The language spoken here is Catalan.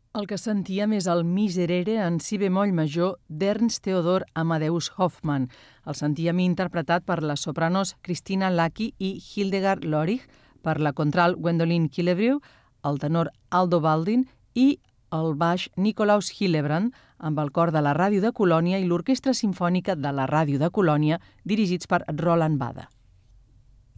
El que sentíem és el Miserere en si bemoll major d'Ernst Theodor Amadeus Hoffmann. El sentíem interpretat per les sopranos Christina Lacki i Hildegard Lorig, per la contralt Gwendoline Killebrew, el tenor Aldo Baldin i el baix Nikolaus Hillebrand, amb el cor de la Ràdio de Colònia i l'Orquestra Simfònica de la Ràdio de Colònia, dirigits per Roland Bada.